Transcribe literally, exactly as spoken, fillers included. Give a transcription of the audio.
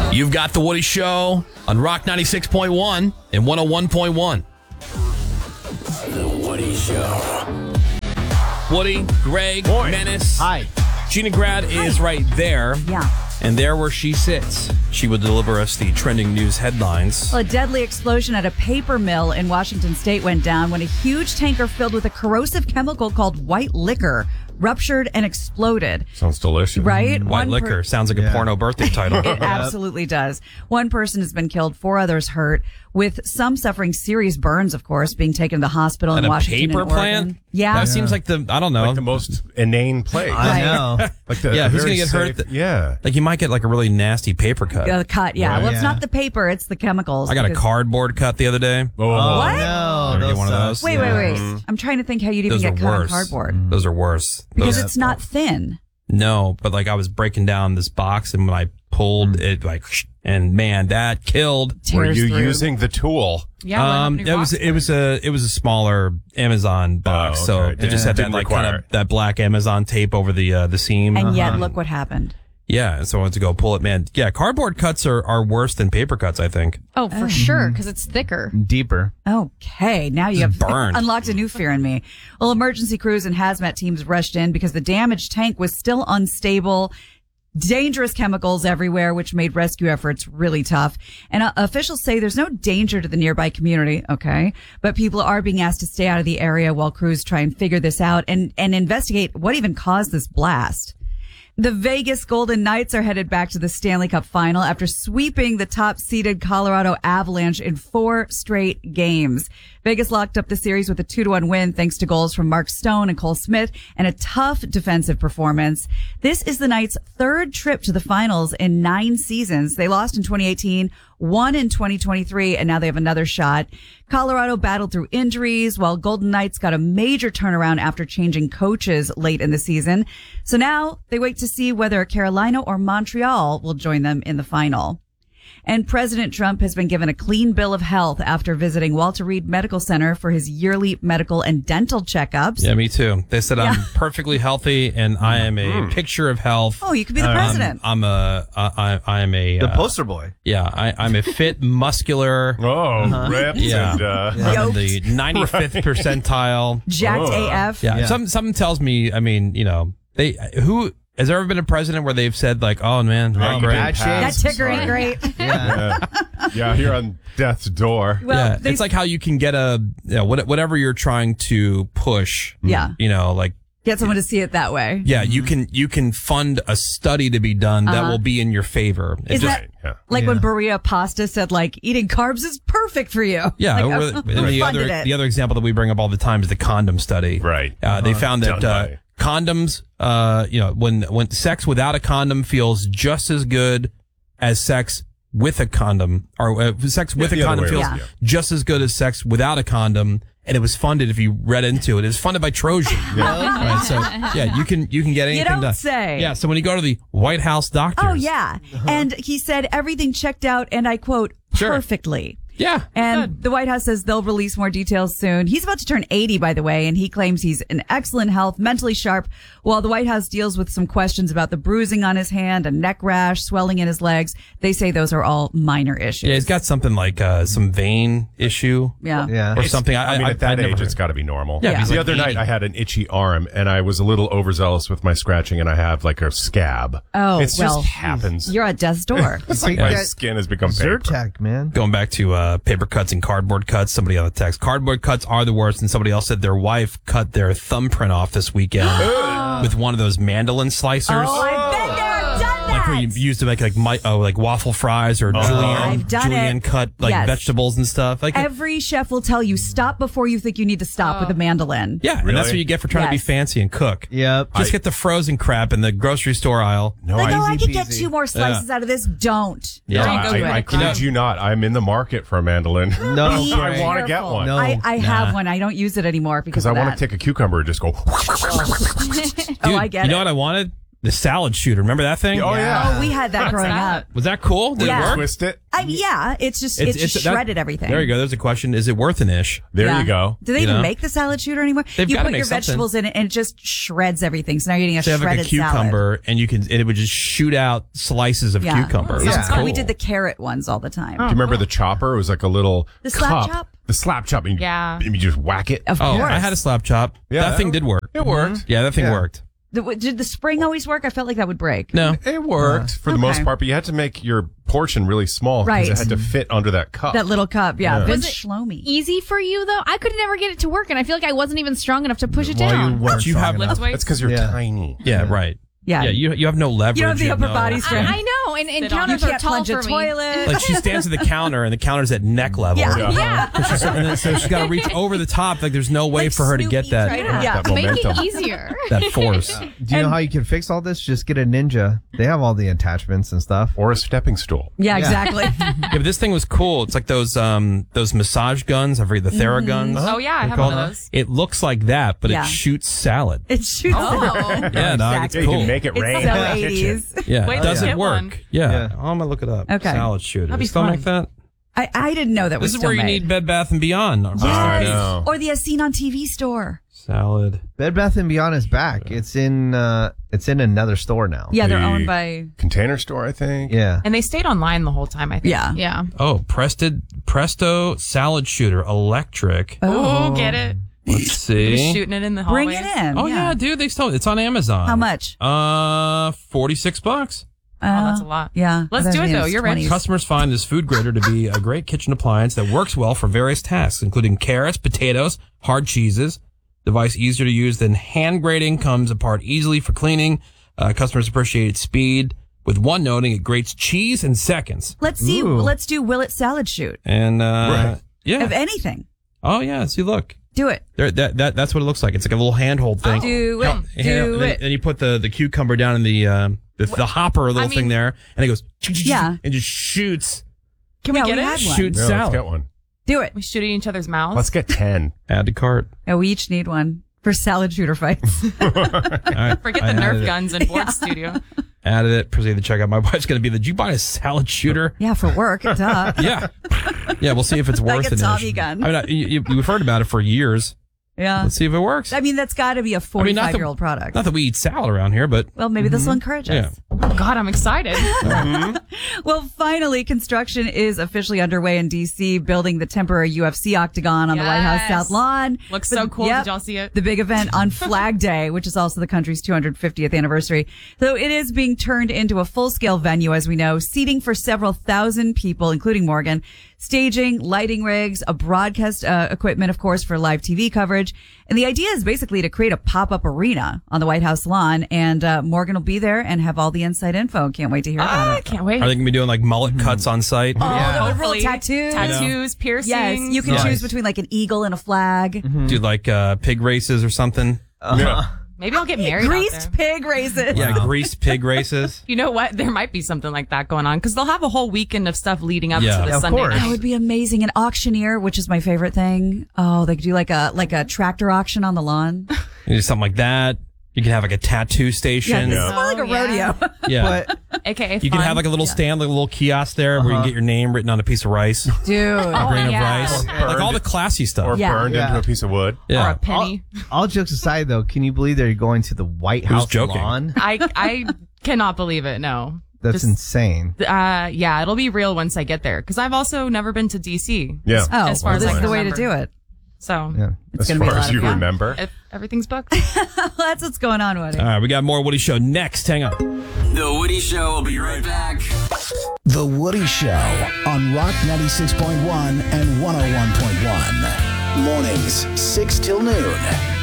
You've got The Woody Show on Rock ninety-six point one and one oh one point one. The Woody Show. Woody, Greg, Boy. Menace. Hi. Gina Grad is right there. Yeah. And there where she sits, she will deliver us the trending news headlines. Well, a deadly explosion at a paper mill in Washington state went down when a huge tanker filled with a corrosive chemical called white liquor ruptured and exploded. Sounds delicious. Right? White One liquor. per- Sounds like a Yeah. porno birthday title. It absolutely does. One person has been killed, four others hurt, with some suffering serious burns, of course, being taken to the hospital At in a Washington paper and Oregon. plant? Yeah. That seems like the, I don't know. Like the most inane place. I know. Like the, Yeah, the who's very gonna get hurt safe- th- yeah. Like you might get like a really nasty paper cut. The cut, yeah. Right. Well, it's Yeah. not the paper, it's the chemicals. I got a because- cardboard cut the other day. Oh, What? No. Ever get those one of suck. those? Wait, wait, wait. I'm trying to think how you'd even Those get are cut on worse. cardboard. Those are worse. Because Those- it's not thin. No, but like I was breaking down this box and when I pulled it, like, and man, that killed. Were Tears you through. using the tool? Yeah, what Um, happened to it your was box it was a it was a smaller Amazon box, Oh, so okay. they just Yeah. had that Didn't like kind require of it. that black Amazon tape over the uh, the seam. And yet, look what happened. Yeah, and so I went to go pull it. Man, yeah, cardboard cuts are, are worse than paper cuts, I think. Oh, for sure, because it's thicker. Deeper. Okay, now you have burned. unlocked a new fear in me. Well, emergency crews and hazmat teams rushed in because the damaged tank was still unstable. Dangerous chemicals everywhere, which made rescue efforts really tough. And uh, officials say there's no danger to the nearby community, okay? But people are being asked to stay out of the area while crews try and figure this out and, and investigate what even caused this blast. The Vegas Golden Knights are headed back to the Stanley Cup final after sweeping the top-seeded Colorado Avalanche in four straight games. Vegas locked up the series with a two to one win thanks to goals from Mark Stone and Cole Smith and a tough defensive performance. This is the Knights' third trip to the finals in nine seasons. They lost in twenty eighteen, won in twenty twenty-three, and now they have another shot. Colorado battled through injuries while Golden Knights got a major turnaround after changing coaches late in the season. So now they wait to see whether Carolina or Montreal will join them in the final. And President Trump has been given a clean bill of health after visiting Walter Reed Medical Center for his yearly medical and dental checkups. Yeah, me too. They said I'm Yeah. perfectly healthy and I am a picture of health. Oh, you could be the president. I'm a, I, I am a, The uh, poster boy. yeah, I, I'm a fit, muscular, Oh, ripped yeah, and, uh, I'm in the ninety-fifth percentile. Jacked Oh. A F. Yeah, Yeah. some something tells me. I mean, you know, they who has there ever been a president where they've said like, "Oh man, Yeah, oh, you great." bad shape. That passed. ticker ain't great. Yeah. Yeah. Yeah, here on death's door. Well, yeah, they- it's like how you can get a you know, what- whatever you're trying to push. Yeah. you know, like Get someone to see it that way. yeah, you can you can fund a study to be done that will be in your favor. It Is just- that Yeah. like when Yeah. Berea Pasta said like eating carbs is perfect for you? Yeah, Like, or- I and the other funded it. the other example that we bring up all the time is the condom study. Right. Uh, they found that Done uh, by- condoms, uh, you know, when when sex without a condom feels just as good as sex with a condom, or uh, sex with Yeah, a the other condom way feels around, yeah. just as good as sex without a condom. And it was funded, if you read into it, it was funded by Trojan. Right, so yeah, you can you can get anything don't done. say. Yeah, so when you go to the White House doctors, Oh yeah. And he said everything checked out and I quote Sure. perfectly. yeah, And the White House says they'll release more details soon. He's about to turn eighty, by the way, and he claims he's in excellent health, mentally sharp, while the White House deals with some questions about the bruising on his hand, a neck rash, swelling in his legs. They say those are all minor issues. yeah, he's got something like uh, some vein issue, Yeah. Yeah. or something. I, I mean, I, at that I'd never age, heard. it's got to be normal. Yeah, he's The like other night, eighty. I had an itchy arm, and I was a little overzealous with my scratching, and I have like a scab. Oh, it's well, just happens. You're at death's door. It's like Take my that skin has become paper. Zyrtec, man. Going back to uh, paper cuts and cardboard cuts, somebody on the text, cardboard cuts are the worst, and somebody else said their wife cut their thumbprint off this weekend with one of those mandolin slicers. Oh, I've been there, done that. Like where you used to make like mi- oh, like waffle fries or julienne, I've done julienne it. cut like Yes. vegetables and stuff. Like Every chef will tell you stop before you think you need to stop with a mandolin. yeah, and that's Really? what you get for trying to be Yes. fancy and cook. Yep. Just get the frozen crap in the grocery store aisle. No, Like, I, oh, I Easy could get peasy. two more slices out of this. Don't. Yeah. There you go, I, Greg. I kid you not. I'm in the market for a mandolin. No. Be I want to get careful. one. No. I, I Nah. have one. I don't use it anymore because Because I of want that. to take a cucumber and just go. Oh, I get you know it. what I wanted? the salad shooter. Remember that thing? Oh, yeah. Oh, we had that growing that? up. Was that cool? Did Yeah. it work? Twist it. I mean, yeah, it's just it's, just that- shredded everything. There you go. There's a question. Is it worth an ish? There Yeah. you go. Do they You even know? make the salad shooter anymore? They've you gotta put make your something. vegetables in it and it just shreds everything. So now you're eating a They have like shredded a cucumber, salad. and you can, and it would just shoot out slices of Yeah. cucumber. Oh, It's sounds cool. fun. We did the carrot ones all the time. Do you remember the chopper? It was like a little The slap cup. chop? The slap chop. And you, Yeah. and you just whack it. Of Oh, course. I had a slap chop. Yeah, that that thing was- did work. It worked. Yeah, that thing Yeah. worked. The, did the spring always work? I felt like that would break. No. It worked for the Okay. most part, but you had to make your portion really small because Right. it had to fit under that cup. That little cup, yeah. Yeah. Vince Was it Shlomi. Easy for you though? I could never get it to work, and I feel like I wasn't even strong enough to push it Well, down. you weren't But you strong have- enough. Lift weights? That's because you're Yeah. tiny. Yeah, right. Yeah. Yeah, you you have no leverage. You don't have the you upper no- body I, strength. I know, and, and You counters are can't tall plunge a for me. toilet. Like she stands at the counter, and the counter's at neck level. Yeah. Yeah. And she's- and then, so she's got to reach over the top. Like there's no way Like for her to Snoopy get that tried Yeah. Yeah. That Make momentum. it easier. that force. Do you know how you can fix all this? Just get a Ninja. They have all the attachments and stuff. Or a stepping stool. Yeah, exactly. Yeah, but this thing was cool. It's like those um those massage guns. I forget the Theraguns. Oh yeah, I they're have one called. of those. It looks like that, but Yeah. it shoots salad. it shoots. Oh. Yeah, dog, it's Yeah, you cool. can make it It's rain so in the kitchen. eighties. Yeah, Wait it till doesn't you get work. one. Yeah. Yeah. Oh, I'm gonna look it up. Okay. Salad shooter. That'd be They still fun. make that? I, I didn't know that was This is still where you made. need Bed Bath and Beyond. Rest in I peace. know. Or the As Seen on T V store. Salad. Bed Bath and Beyond is back. It's in uh it's in another store now. Yeah, they're The owned by. Container store, I think. Yeah. And they stayed online the whole time. I think. Yeah. Yeah. Oh, Prested Presto Salad Shooter Electric. Oh, get it. Let's Just see. shooting it in the Bring hallways. it in. Oh yeah. dude, they still it's on Amazon. How much? Uh, forty-six bucks. Oh, that's a lot. Yeah. Let's I do it mean, though. it's You're rich. twenties. Customers find this food grater to be a great kitchen appliance that works well for various tasks, including carrots, potatoes, hard cheeses. Device easier to use than hand grating, comes apart easily for cleaning. Uh, customers appreciate its speed. With one noting, it grates cheese in seconds. Let's see. Ooh. Let's do Will It Salad Shoot And uh, Right. yeah. of anything. Oh yeah. See, look. Do it. There, that, that, that's what it looks like. It's like a little handhold thing. Do it. Hel- Do and then, it. and you put the, the cucumber down in the, um, the, the hopper little I mean- thing there, and it goes, Yeah. and just shoots, Can Yeah, we get we it? had one. shoots No, let's salad. get one. Do it. We shoot it in each other's mouths. Let's get ten. Add to cart. Yeah, we each need one for salad shooter fights. All right. Forget I the added Nerf it. guns in Ford Studio. Added it. Proceed to check out. My wife's going to be the, did you buy a salad shooter? yeah, for work. Duh. Yeah. Yeah, we'll see if it's Like worth a it. Tommy gun. I mean, I, you, you- we've heard about it for years. Yeah. Let's see if it works. I mean, that's got to be a I mean, not forty-five that- year old product. Not that we eat salad around here, but Well, maybe this will encourage us. yeah. Oh God, I'm excited. Well, finally, construction is officially underway in D C, building the temporary U F C octagon on the White House Yes. South Lawn. Looks But- so cool. yep, Did y'all see it? The big event on Flag Day, which is also the country's two hundred fiftieth anniversary. Though it is being turned into a full-scale venue, as we know, seating for several thousand people, including Morgan, staging, lighting rigs, a broadcast uh, equipment, of course, for live T V coverage. And the idea is basically to create a pop-up arena on the White House lawn. And uh, Morgan will be there and have all the inside info. Can't wait to hear about I it. can't wait. Are they going to be doing like mullet cuts on site? Oh, that would roll Hopefully. tattoos. Tattoos, piercings. Yes, you can Nice. choose between like an eagle and a flag. Do like uh, pig races or something? Yeah. Maybe I'll get married out Greased there. pig races. Yeah, greased pig races. You know what? There might be something like that going on because they'll have a whole weekend of stuff leading up Yeah. to the Yeah, of Sunday course. That night. would be amazing. An auctioneer, which is my favorite thing. Oh, they could do like a like a tractor auction on the lawn. You do something like that. You can have like a tattoo Yeah, station. this Yeah. is more like a Oh, yeah. rodeo. But A K A You can fun. have like a little stand, like a little kiosk there where you can get your name written on a piece of rice, a Dude. grain of yeah. rice, Or like all the classy Or stuff. Yeah. burned Yeah. into a piece of wood. or Yeah. a penny. all jokes aside, though, can you believe they're going to the White Who's House joking? lawn? I I cannot believe it. No. That's Just- insane. Uh, yeah, it'll be real once I get there because I've also never been to D C. Yeah. Oh, As far well, as this I is can the way to remember. do it. So Yeah. It's As going to be a far lot as of you fun. remember. if everything's booked. That's what's going on, Woody. All right, we got more Woody Show next. Hang on. The Woody Show will be right back. The Woody Show on Rock ninety-six point one and one oh one point one. Mornings, six till noon.